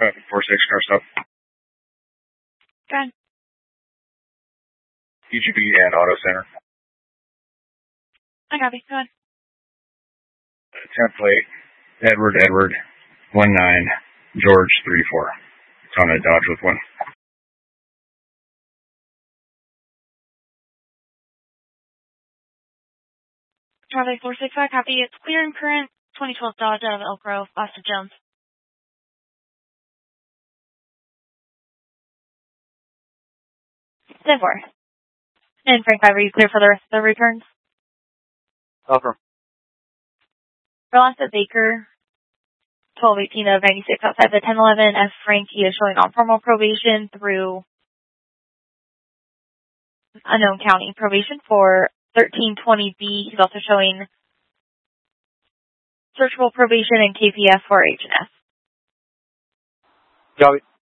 Traffic 46, car stop. Go ahead. UGB and Auto Center. I copy. Go ahead. Template, Edward, 19, George, 34. It's on a Dodge with one. Traffic 465, copy. It's clear and current. 2012 Dodge out of Elk Grove, Boston Jones. 10-4. And Frank 5, are you clear for the rest of the returns? Affirm. Ross at Baker, 1218 of 96 outside the 1011. F. Frank, he is showing on formal probation through unknown county probation for 1320B. He's also showing searchable probation and KPF for H&S. Copy.